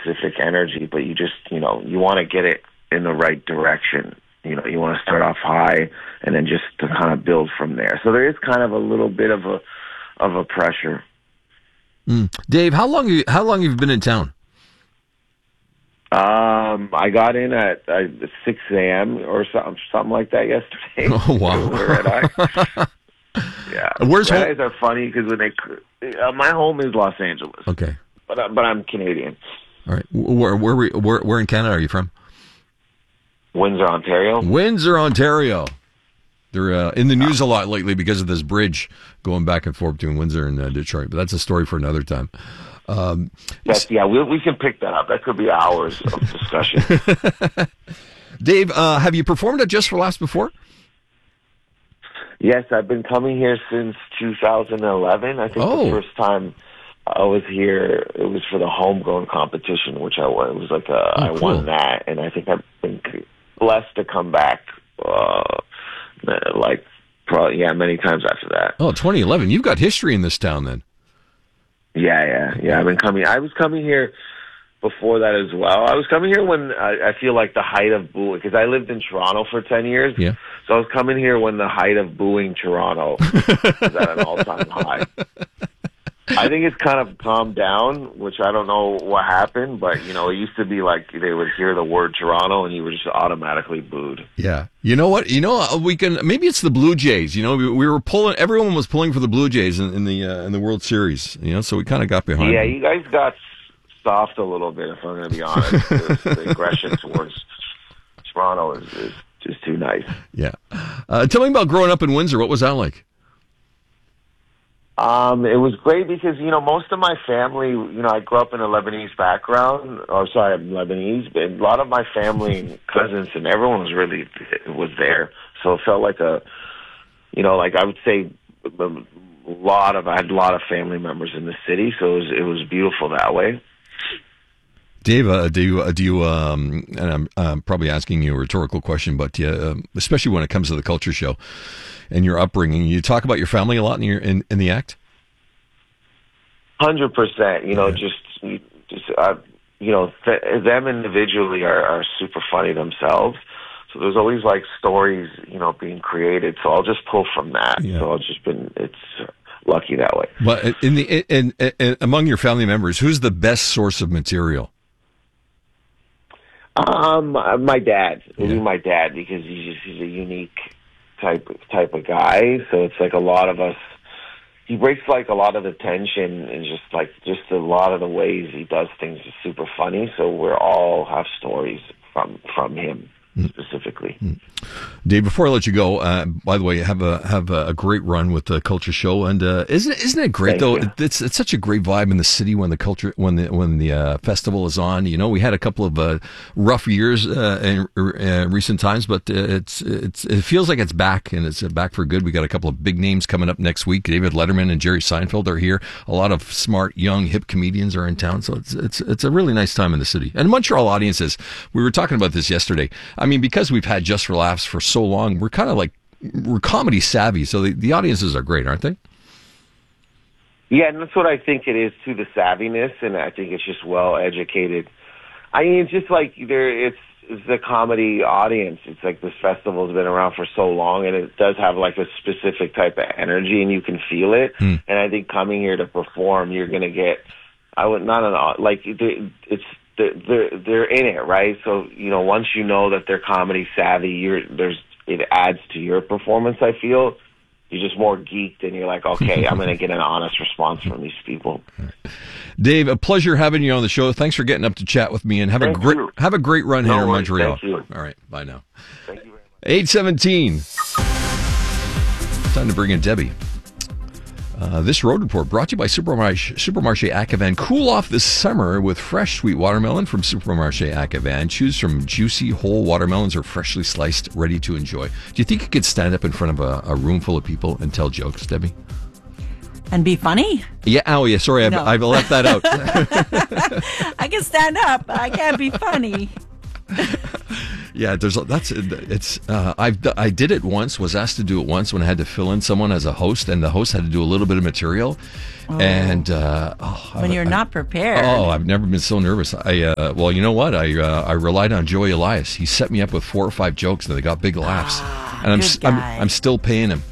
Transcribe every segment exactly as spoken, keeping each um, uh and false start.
specific energy, but you just, you know, you want to get it in the right direction. You know, you want to start off high and then just to kind of build from there. So there is kind of a little bit of a of a pressure. Mm. Dave, how long you, how long have you been in town? Um, I got in at uh, six a.m. or something, something like that yesterday. Oh, wow. Red Eye. Yeah. Where's Red home? Eyes are funny because when they, uh, my home is Los Angeles. Okay. But uh, but I'm Canadian. All right. Where where where where in Canada are you from? Windsor, Ontario. Windsor, Ontario. They're uh, in the news a lot lately because of this bridge going back and forth between Windsor and uh, Detroit. But that's a story for another time. Um, That's, yeah, we we can pick that up. That could be hours of discussion. Dave, uh, have you performed at Just for Laughs before? Yes, I've been coming here since two thousand eleven. I think Oh. the first time I was here, it was for the homegrown competition, which I won. It was like a, Oh, I cool. won that, and I think I've been blessed to come back, uh, like, probably, yeah, many times after that. Oh, twenty eleven. You've got history in this town then. Yeah, yeah, yeah. I've been coming. I was coming here before that as well. I was coming here when I, I feel like the height of booing, because I lived in Toronto for ten years. Yeah. So I was coming here when the height of booing Toronto was at an all-time high. I think it's kind of calmed down, which I don't know what happened, but, you know, it used to be like they would hear the word Toronto and you were just automatically booed. Yeah. You know what? You know, uh, we can, maybe it's the Blue Jays. You know, we, we were pulling, everyone was pulling for the Blue Jays in, in the uh, in the World Series, you know, so we kind of got behind Yeah, them. you guys got soft a little bit, if I'm going to be honest. the, the aggression towards Toronto is, is just too nice. Yeah. Uh, tell me about growing up in Windsor. What was that like? Um, it was great because, you know, most of my family, you know, I grew up in a Lebanese background, or sorry, I'm Lebanese, but a lot of my family and cousins and everyone was really, was there. So it felt like a, you know, like I would say a lot of, I had a lot of family members in the city, so it was, it was beautiful that way. Dave, uh, do you, uh, do you um, and I'm, I'm probably asking you a rhetorical question, but uh, um, especially when it comes to the culture show and your upbringing, you talk about your family a lot in your in, in the act? Hundred percent. You know, Yeah. just, just uh, you know, th- them individually are, are super funny themselves. So there's always like stories, you know, being created. So I'll just pull from that. Yeah. So I've just been, it's uh, lucky that way. But in the in, in, in, among your family members, who's the best source of material? Um, uh, my dad. It would Yeah. be my dad because he's just, he's a unique type type of guy. So it's like a lot of us. He breaks like a lot of the tension and just like just a lot of the ways he does things is super funny. So we're all have stories from from him specifically. Dave, before I let you go, uh, by the way, have a have a great run with the Culture Show, and uh, isn't it, isn't it great Thank though? you. It's it's such a great vibe in the city when the culture when the when the uh, festival is on. You know, we had a couple of uh, rough years uh, in uh, recent times, but uh, it's it's it feels like it's back, and it's back for good. We got a couple of big names coming up next week. David Letterman and Jerry Seinfeld are here. A lot of smart, young, hip comedians are in town, so it's it's it's a really nice time in the city. And Montreal audiences, we were talking about this yesterday. I mean, because we've had Just for Laughs for so long, we're kind of like, we're comedy savvy, so the, the audiences are great, aren't they? Yeah, and that's what I think it is too, the savviness, and I think it's just well educated. I mean, it's just like there, it's, it's the comedy audience. It's like this festival's been around for so long, and it does have like a specific type of energy, and you can feel it. Mm. And I think coming here to perform, you're going to get, I would not an like it's. They're, they're they're in it, right? So, you know, once you know that they're comedy savvy, you're there's it adds to your performance. I feel you're just more geeked, and you're like, okay, I'm going to get an honest response from these people. Dave, a pleasure having you on the show. Thanks for getting up to chat with me, and have Thank a great you. have a great run No here in worries. Montreal. Thank you. All right, bye now. Thank you very much. eight seventeen. Time to bring in Debbie. Uh, this road report brought to you by Supermarché, Supermarché Acavan. Cool off this summer with fresh sweet watermelon from Supermarché Acavan. Choose from juicy whole watermelons or freshly sliced, ready to enjoy. Do you think you could stand up in front of a, a room full of people and tell jokes, Debbie? And be funny? Yeah. Oh, yeah. Sorry, I've, No. I've left that out. I can stand up, but I can't be funny. Yeah, there's that's it's. Uh, I've I did it once. Was asked to do it once when I had to fill in someone as a host, and the host had to do a little bit of material. Oh. And uh, oh, when I, you're I, not prepared. Oh, I've never been so nervous. I uh, well, you know what? I uh, I relied on Joey Elias. He set me up with four or five jokes, and they got big laughs. Ah, and I'm, good I'm guy. I'm still paying him.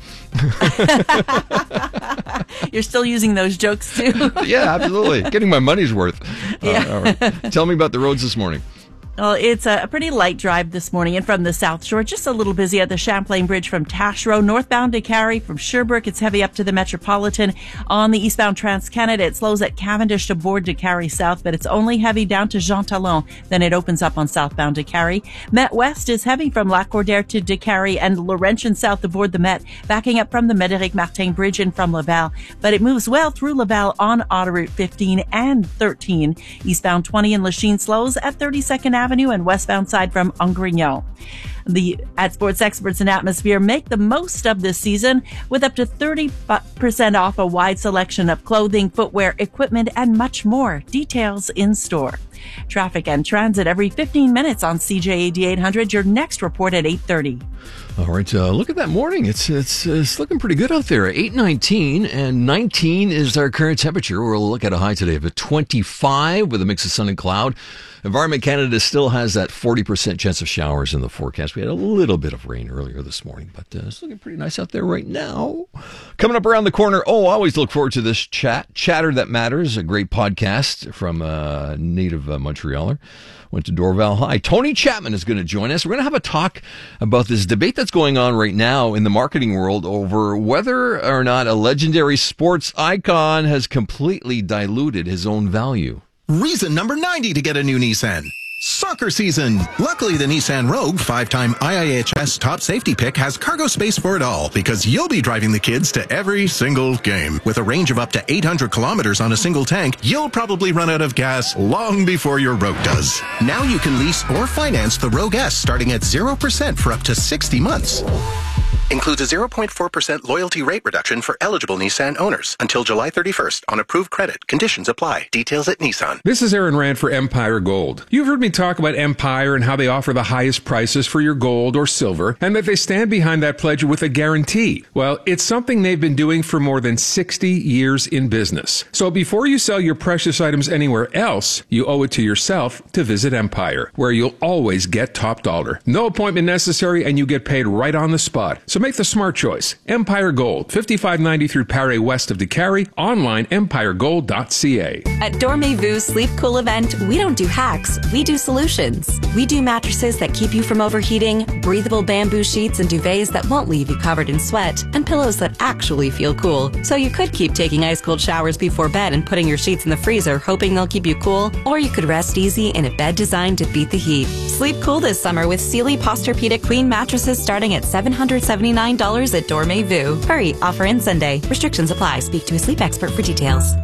You're still using those jokes too. Yeah, absolutely. Getting my money's worth. Yeah. Uh, all right. Tell me about the roads this morning. Well, it's a pretty light drive this morning, and from the South Shore, just a little busy at the Champlain Bridge from Taschereau, northbound to Carey. From Sherbrooke, it's heavy up to the Metropolitan. On the eastbound Trans-Canada, it slows at Cavendish to Board to Carey South, but it's only heavy down to Jean Talon. Then it opens up on southbound to Carey. Met West is heavy from Lac-Cordaire to de Carey and Laurentian south to Board the Met, backing up from the Médéric Martin Bridge and from Laval. But it moves well through Laval on Autoroute fifteen and thirteen. Eastbound twenty in Lachine slows at thirty-second Avenue and westbound side from Angrignon. The at Sports Experts and Atmosphere make the most of this season with up to thirty percent off a wide selection of clothing, footwear, equipment, and much more. Details in store. Traffic and transit every fifteen minutes on C J A D eight hundred. Your next report at eight thirty. All right, uh, look at that morning. It's it's it's looking pretty good out there. eight nineteen and nineteen is our current temperature. We'll look at a high today of a twenty-five with a mix of sun and cloud. Environment Canada still has that forty percent chance of showers in the forecast. We had a little bit of rain earlier this morning, but uh, it's looking pretty nice out there right now. Coming up around the corner, oh, I always look forward to this chat. Chatter That Matters, a great podcast from a native uh, Montrealer. Went to Dorval High. Tony Chapman is going to join us. We're going to have a talk about this debate that's going on right now in the marketing world over whether or not a legendary sports icon has completely diluted his own value. Reason number ninety to get a new Nissan. Soccer season. Luckily, the Nissan Rogue, five-time I I H S top safety pick, has cargo space for it all because you'll be driving the kids to every single game. With a range of up to eight hundred kilometers on a single tank, you'll probably run out of gas long before your Rogue does. Now you can lease or finance the Rogue S starting at zero percent for up to sixty months. Includes a zero point four percent loyalty rate reduction for eligible Nissan owners until July thirty-first on approved credit. Conditions apply. Details at Nissan. This is Aaron Rand for Empire Gold. You've heard me talk about Empire and how they offer the highest prices for your gold or silver and that they stand behind that pledge with a guarantee. Well, it's something they've been doing for more than sixty years in business. So before you sell your precious items anywhere else, you owe it to yourself to visit Empire, where you'll always get top dollar. No appointment necessary and you get paid right on the spot. So make the smart choice. Empire Gold, fifty-five ninety-three Paré west of DeCarey, online empire gold dot c a. At Dormez-Vu's Sleep Cool event, we don't do hacks, we do solutions. We do mattresses that keep you from overheating, breathable bamboo sheets and duvets that won't leave you covered in sweat, and pillows that actually feel cool. So you could keep taking ice-cold showers before bed and putting your sheets in the freezer hoping they'll keep you cool, or you could rest easy in a bed designed to beat the heat. Sleep cool this summer with Sealy Posturepedic Queen mattresses starting at seven hundred seventy-nine dollars at Dormez-Vu. Hurry, offer ends Sunday. Restrictions apply. Speak to a sleep expert for details.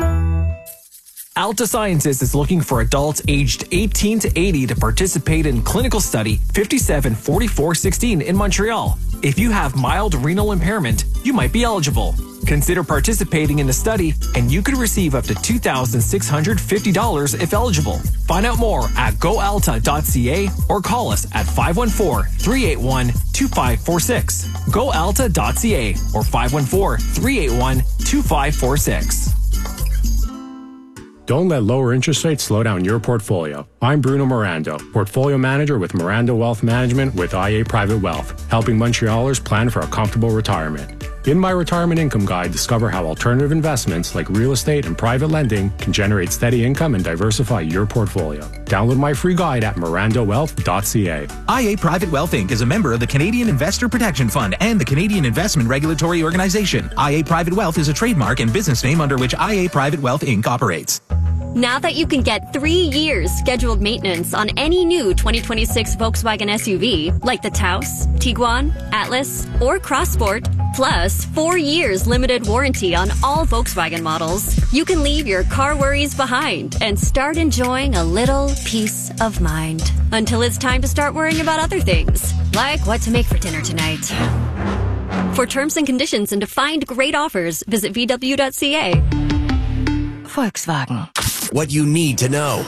Alta Sciences is looking for adults aged eighteen to eighty to participate in clinical study fifty-seven forty-four sixteen in Montreal. If you have mild renal impairment, you might be eligible. Consider participating in the study and you could receive up to two thousand six hundred fifty dollars if eligible. Find out more at go alta dot c a or call us at five one four, three eight one, two five four six. go alta dot c a or five one four, three eight one, two five four six. Don't let lower interest rates slow down your portfolio. I'm Bruno Mirando, Portfolio Manager with Mirando Wealth Management with I A Private Wealth, helping Montrealers plan for a comfortable retirement. In my Retirement Income Guide, discover how alternative investments like real estate and private lending can generate steady income and diversify your portfolio. Download my free guide at mirando wealth dot c a. I A Private Wealth Incorporated is a member of the Canadian Investor Protection Fund and the Canadian Investment Regulatory Organization. I A Private Wealth is a trademark and business name under which I A Private Wealth Incorporated operates. Now that you can get three years scheduled maintenance on any new twenty twenty-six Volkswagen S U V, like the Taos, Tiguan, Atlas, or Crossport, plus four years limited warranty on all Volkswagen models, you can leave your car worries behind and start enjoying a little peace of mind. Until it's time to start worrying about other things, like what to make for dinner tonight. For terms and conditions and to find great offers, visit v w dot c a. Volkswagen. What you need to know.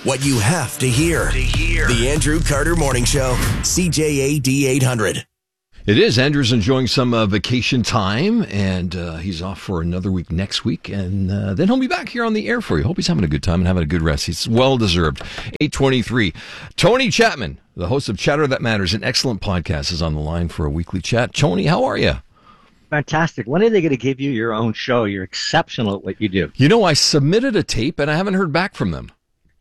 what you have to hear. To hear. The Andrew Carter Morning Show, C J A D eight hundred. It is. Andrew's enjoying some uh, vacation time, and uh, he's off for another week next week, and uh, then he'll be back here on the air for you. Hope he's having a good time and having a good rest. He's well-deserved. eight twenty-three. Tony Chapman, the host of Chatter That Matters, an excellent podcast, is on the line for a weekly chat. Tony, how are you? Fantastic. When are they going to give you your own show? You're exceptional at what you do. You know, I submitted a tape, and I haven't heard back from them.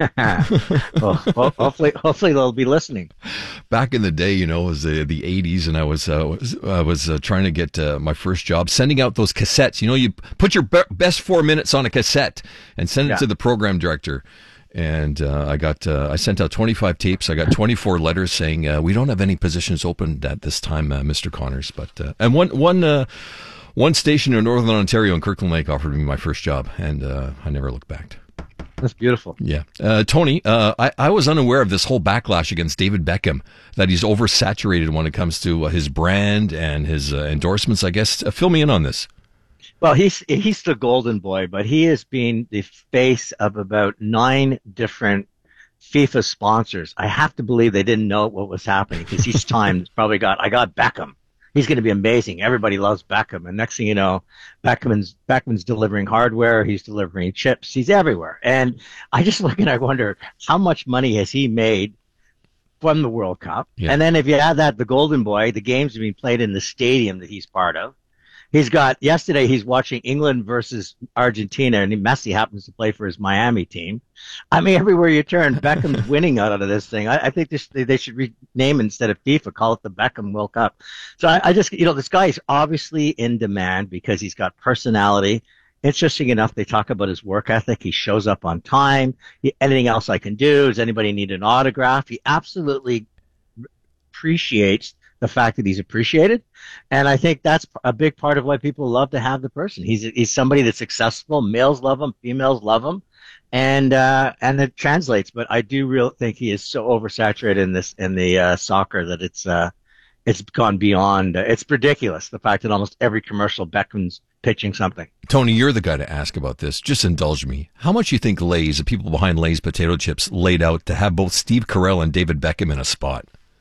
well, well, hopefully, hopefully they'll be listening. Back in the day, you know, it was the, the eighties, and I was uh, was, I was uh, trying to get uh, my first job, sending out those cassettes. You know, you put your be- best four minutes on a cassette and send it Yeah. to the program director. And uh, I got uh, I sent out twenty-five tapes. I got twenty-four letters saying uh, we don't have any positions open at this time, uh, Mister Connors. But uh, and one one uh, one station in Northern Ontario in Kirkland Lake offered me my first job, and uh, I never looked back. That's beautiful. Yeah. Uh, Tony, uh, I, I was unaware of this whole backlash against David Beckham, that he's oversaturated when it comes to uh, his brand and his uh, endorsements, I guess. Uh, fill me in on this. Well, he's he's the golden boy, but he has been the face of about nine different FIFA sponsors. I have to believe they didn't know what was happening because each time it's probably got, I got Beckham. He's going to be amazing. Everybody loves Beckham. And next thing you know, Beckman's, Beckman's delivering hardware. He's delivering chips. He's everywhere. And I just look and I wonder how much money has he made from the World Cup? Yeah. And then if you add that, the golden boy, the games are being played in the stadium that he's part of. He's got, yesterday he's watching England versus Argentina, and Messi happens to play for his Miami team. I mean, everywhere you turn, Beckham's winning out of this thing. I, I think this, they should rename instead of FIFA, call it the Beckham World Cup. So I, I just, you know, this guy is obviously in demand because he's got personality. Interesting enough, they talk about his work ethic. He shows up on time. He, anything else I can do? Does anybody need an autograph? He absolutely appreciates the fact that he's appreciated. And I think that's a big part of why people love to have the person. He's he's somebody that's successful. Males love him. Females love him. And uh, and it translates. But I do real think he is so oversaturated in this in the uh, soccer that it's uh, it's gone beyond. Uh, it's ridiculous, the fact that almost every commercial Beckham's pitching something. Tony, you're the guy to ask about this. Just indulge me. How much do you think Lay's, the people behind Lay's potato chips, laid out to have both Steve Carell and David Beckham in a spot?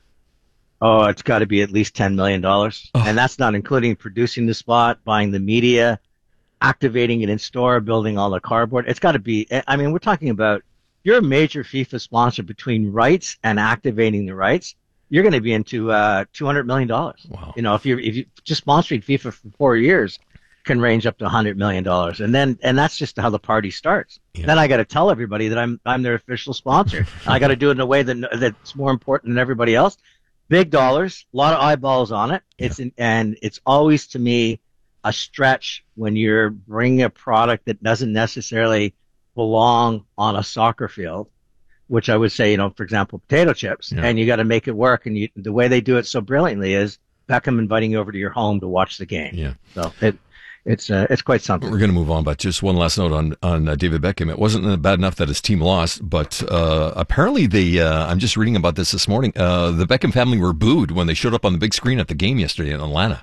Oh, it's got to be at least ten million dollars. Oh. And that's not including producing the spot, buying the media, activating it in store, building all the cardboard. It's got to be, I mean, we're talking about, you're a major FIFA sponsor between rights and activating the rights. You're going to be into uh, two hundred million dollars. Wow. You know, if you're, if you just sponsoring FIFA for four years can range up to one hundred million dollars. And then, and that's just how the party starts. Yeah. Then I got to tell everybody that I'm, I'm their official sponsor. And I got to do it in a way that that's more important than everybody else. Big dollars, a lot of eyeballs on it. It's an, and it's always to me a stretch when you're bringing a product that doesn't necessarily belong on a soccer field, which I would say, you know, for example, potato chips, Yeah. and you got to make it work. And you, the way they do it so brilliantly is Beckham inviting you over to your home to watch the game. Yeah. So it, it's uh, it's quite something. We're going to move on, but just one last note on on uh, David Beckham. It wasn't bad enough that his team lost, but uh, apparently the uh, I'm just reading about this this morning. Uh, the Beckham family were booed when they showed up on the big screen at the game yesterday in Atlanta.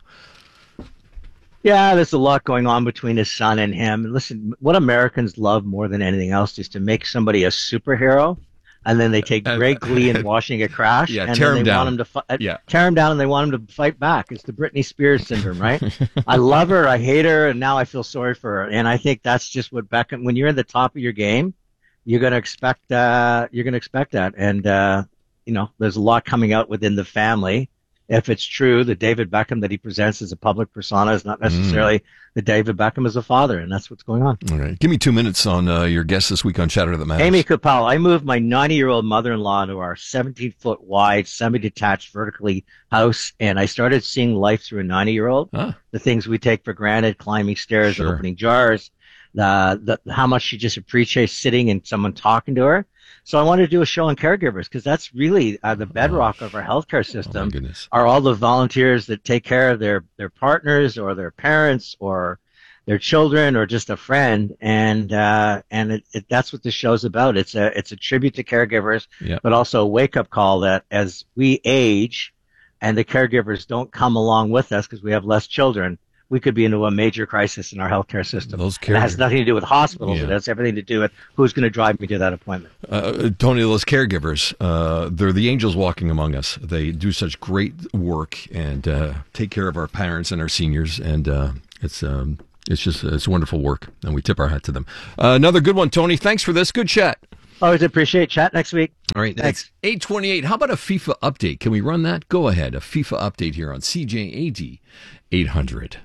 Yeah, there's a lot going on between his son and him. Listen, what Americans love more than anything else is to make somebody a superhero, and then they take great glee in watching it crash. Yeah, and tear then him they down. Want him to fi- Yeah. tear him down, and they want him to fight back. It's the Britney Spears syndrome, right? I love her, I hate her, and now I feel sorry for her. And I think that's just what Beckham. When you're in the top of your game, you're gonna expect. Uh, you're gonna expect that, and uh, you know, there's a lot coming out within the family. If it's true that David Beckham that he presents as a public persona is not necessarily mm. the David Beckham as a father, and that's what's going on. All right. Give me two minutes on uh, your guest this week on Chatter That Matters. Amy Capel. I moved my ninety-year-old mother-in-law to our seventeen-foot wide, semi-detached, vertically house, and I started seeing life through a ninety-year-old. Huh. The things we take for granted, climbing stairs, Sure. opening jars, the, the how much she just appreciates sitting and someone talking to her. So I wanted to do a show on caregivers because that's really uh, the bedrock of our healthcare system. Oh, my goodness. Are all the volunteers that take care of their, their partners or their parents or their children or just a friend. And, uh, and it, it, that's what this show's about. It's a, it's a tribute to caregivers, Yeah. but also a wake up call that as we age and the caregivers don't come along with us because we have less children, we could be into a major crisis in our healthcare system. Those It has nothing to do with hospitals. Yeah. It has everything to do with who's going to drive me to that appointment. Uh, Tony, those caregivers, uh, they're the angels walking among us. They do such great work and uh, take care of our parents and our seniors, and uh, it's um, it's just it's wonderful work, and we tip our hat to them. Uh, another good one, Tony. Thanks for this. Good chat. Always appreciate chat next week. All right, Thanks. that's eight twenty-eight. How about a FIFA update? Can we run that? Go ahead. A FIFA update here on C J A D eight hundred.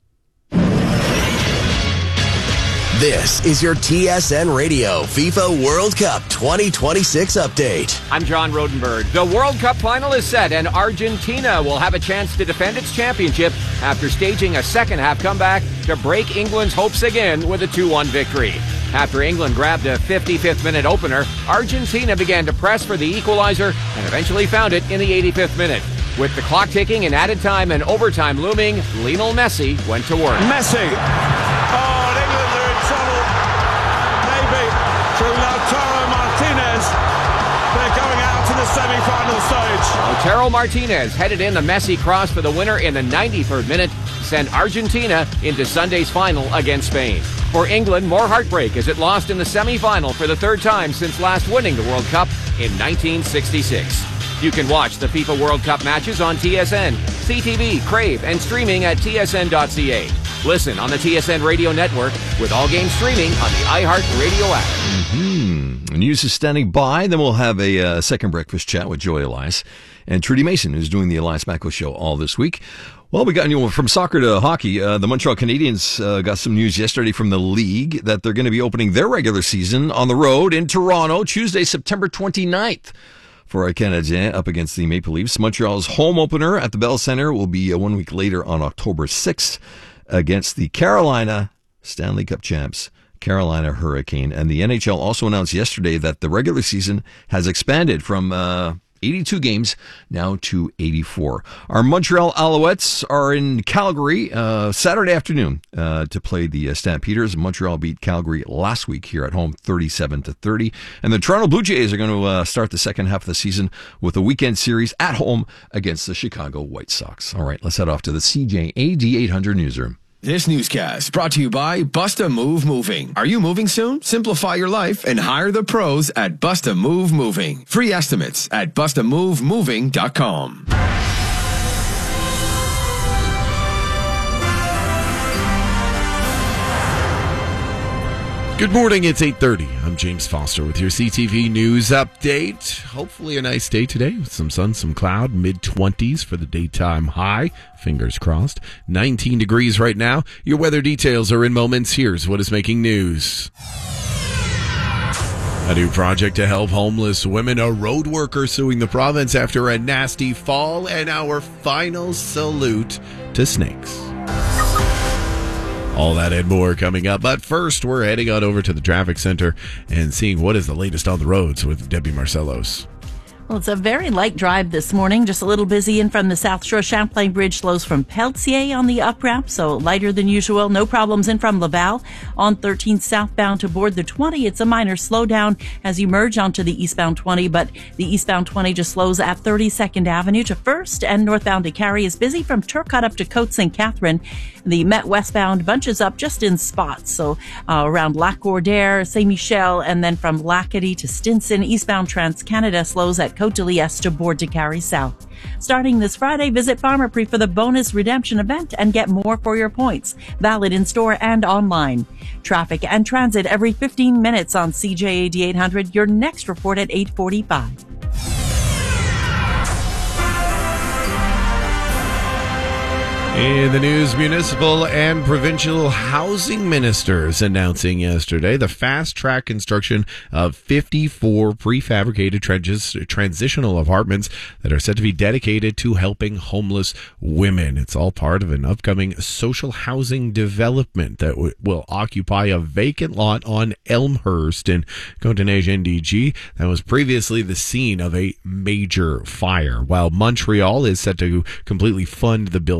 This is your T S N Radio FIFA World Cup twenty twenty-six update. I'm John Rodenberg. The World Cup final is set, and Argentina will have a chance to defend its championship after staging a second-half comeback to break England's hopes again with a two one victory. After England grabbed a fifty-fifth minute opener, Argentina began to press for the equalizer and eventually found it in the eighty-fifth minute. With the clock ticking and added time and overtime looming, Lionel Messi went to work. Messi. Oh, and England are in trouble. Maybe through Lautaro Martinez. They're going out to the semi-final stage. Lautaro Martinez headed in the Messi cross for the winner in the ninety-third minute, sent Argentina into Sunday's final against Spain. For England, more heartbreak as it lost in the semi-final for the third time since last winning the World Cup in nineteen sixty-six. You can watch the FIFA World Cup matches on T S N, C T V, Crave, and streaming at T S N dot C A. Listen on the T S N Radio Network with all games streaming on the iHeartRadio app. Mm-hmm. News is standing by. Then we'll have a uh, second breakfast chat with Joy Elias and Trudy Mason, who's doing the Elias Macko Show all this week. Well, we got, you know, from soccer to hockey. Uh, the Montreal Canadiens uh, got some news yesterday from the league that they're going to be opening their regular season on the road in Toronto Tuesday, September twenty-ninth. For our Canadiens up against the Maple Leafs. Montreal's home opener at the Bell Centre will be uh, one week later on October sixth against the Carolina Stanley Cup champs, Carolina Hurricane. And the N H L also announced yesterday that the regular season has expanded from uh, eighty-two games now to eighty-four. Our Montreal Alouettes are in Calgary uh, Saturday afternoon uh, to play the uh, Stampeders. Montreal beat Calgary last week here at home thirty-seven to thirty. And the Toronto Blue Jays are going to uh, start the second half of the season with a weekend series at home against the Chicago White Sox. All right, let's head off to the C J A D eight hundred newsroom. This newscast brought to you by Busta Move Moving. Are you moving soon? Simplify your life and hire the pros at Busta Move Moving. Free estimates at busta move moving dot com. Good morning, it's eight thirty. I'm James Foster with your C T V News Update. Hopefully a nice day today with some sun, some cloud, mid-twenties for the daytime high. Fingers crossed. nineteen degrees right now. Your weather details are in moments. Here's what is making news. A new project to help homeless women. A road worker suing the province after a nasty fall. And our final salute to snakes. All that and more coming up. But first, we're heading on over to the traffic center and seeing what is the latest on the roads with Debbie Marcellos. Well, it's a very light drive this morning, just a little busy in from the South Shore. Champlain Bridge slows from Pelletier on the up ramp, so lighter than usual. No problems in from Laval. On thirteen southbound to board the twenty, it's a minor slowdown as you merge onto the eastbound twenty, but the eastbound twenty just slows at thirty-second Avenue to First, and northbound to Cary is busy from Turcotte up to Côte Saint Catherine. The Met westbound bunches up just in spots, so uh, around Lac Gordaire, Saint Michel, and then from Lacadie to Stinson. Eastbound Trans-Canada slows at Côte de Liesse to board to Cary South. Starting this Friday, visit Pharmaprix for the bonus redemption event and get more for your points. Valid in store and online. Traffic and transit every fifteen minutes on C J A D eight hundred. Your next report at eight forty-five. In the news, municipal and provincial housing ministers announcing yesterday the fast-track construction of fifty-four prefabricated trans- transitional apartments that are set to be dedicated to helping homeless women. It's all part of an upcoming social housing development that w- will occupy a vacant lot on Elmhurst in Côte-Neige N D G that was previously the scene of a major fire. While Montreal is set to completely fund the building cost,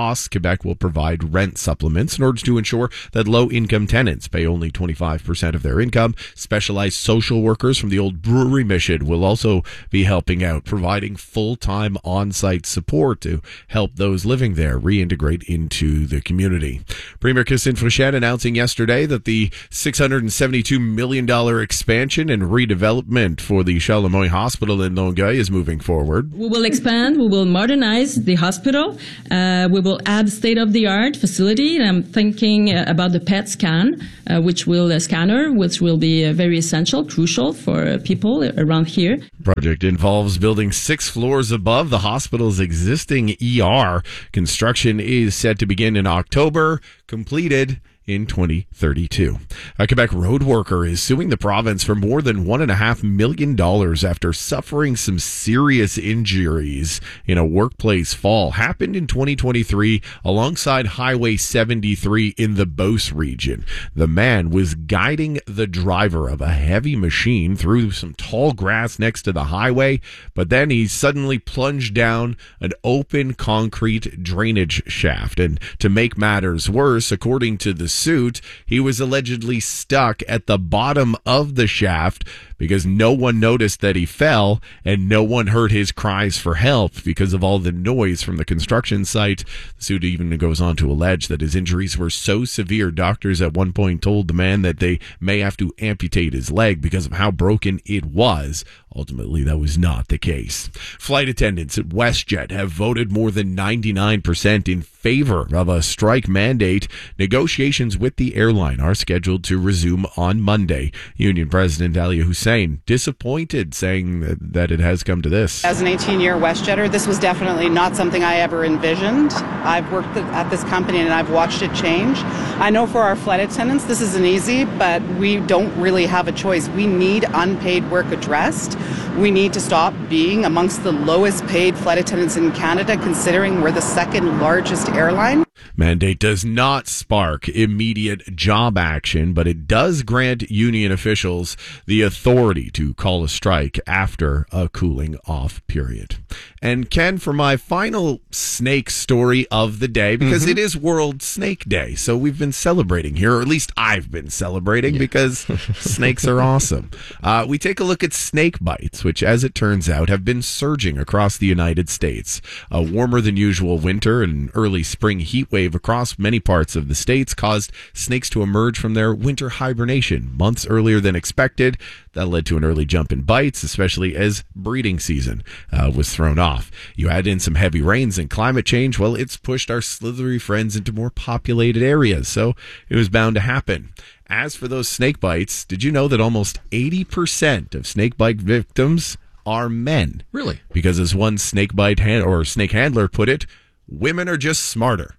costs, Quebec will provide rent supplements in order to ensure that low-income tenants pay only twenty-five percent of their income. Specialized social workers from the old brewery mission will also be helping out, providing full-time on-site support to help those living there reintegrate into the community. Premier Christine Fréchette announcing yesterday that the six hundred seventy-two million dollars expansion and redevelopment for the Charlemagne Hospital in Longueuil is moving forward. We will expand, we will modernize the hospital, uh, we will add state-of-the-art facility. And I'm thinking uh, about the P E T scan, uh, which will uh, scanner, which will be uh, very essential, crucial for uh, people around here. Project involves building six floors above the hospital's existing E R. Construction is set to begin in October, completed in twenty thirty-two. A Quebec road worker is suing the province for more than one and a half million dollars after suffering some serious injuries in a workplace fall. Happened in twenty twenty-three alongside Highway seventy-three in the Beauce region. The man was guiding the driver of a heavy machine through some tall grass next to the highway, but then he suddenly plunged down an open concrete drainage shaft. And to make matters worse, according to the suit, he was allegedly stuck at the bottom of the shaft because no one noticed that he fell and no one heard his cries for help because of all the noise from the construction site. The suit even goes on to allege that his injuries were so severe, doctors at one point told the man that they may have to amputate his leg because of how broken it was. Ultimately, that was not the case. Flight attendants at WestJet have voted more than ninety-nine percent in favor of a strike mandate. Negotiations with the airline are scheduled to resume on Monday. Union President Alia Hussein disappointed, saying that, that it has come to this. As an eighteen-year WestJetter, this was definitely not something I ever envisioned. I've worked at this company and I've watched it change. I know for our flight attendants, this isn't easy, but we don't really have a choice. We need unpaid work addressed. We need to stop being amongst the lowest paid flight attendants in Canada, considering we're the second largest airline. Mandate does not spark immediate job action, but it does grant union officials the authority to call a strike after a cooling off period. And Ken, for my final snake story of the day, because mm-hmm. it is World Snake Day, so we've been celebrating here, or at least I've been celebrating, yeah. because snakes are awesome. Uh, we take a look at snake bites, which, as it turns out, have been surging across the United States. A warmer than usual winter and early spring heat wave across many parts of the states caused snakes to emerge from their winter hibernation months earlier than expected. That led to an early jump in bites, especially as breeding season uh, was thrown off. You add in some heavy rains and climate change, well, it's pushed our slithery friends into more populated areas, so it was bound to happen. As for those snake bites, did you know that almost eighty percent of snake bite victims are men? Really? Because as one snake bite hand or snake handler put it, women are just smarter.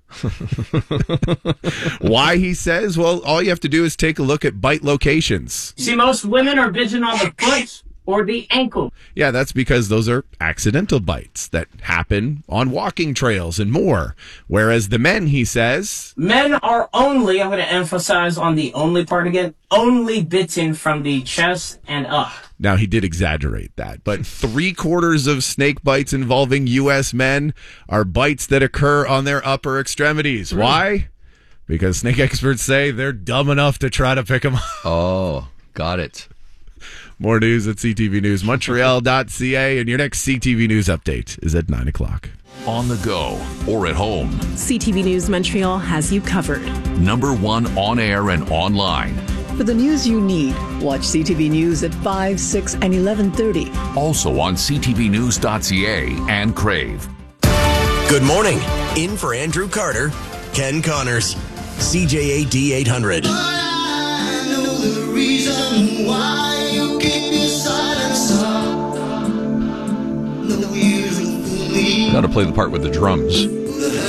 Why, he says? Well, all you have to do is take a look at bite locations. See, most women are bitten on the foot or the ankle. Yeah, that's because those are accidental bites that happen on walking trails and more. Whereas the men, he says... Men are only, I'm going to emphasize on the only part again, only bitten from the chest and up. Now, he did exaggerate that, but three quarters of snake bites involving U S men are bites that occur on their upper extremities. Really? Why? Because snake experts say they're dumb enough to try to pick them up. Oh, got it. More news at C T V News Montreal dot C A, and your next C T V News update is at nine o'clock. On the go or at home, C T V News Montreal has you covered. Number one on air and online. For the news you need, watch C T V News at five, six, and eleven thirty. Also on C T V News dot C A and Crave. Good morning. In for Andrew Carter, Ken Connors, C J A D eight hundred. I know the reason why you keep your silence up. No, you Got to play the part with the drums.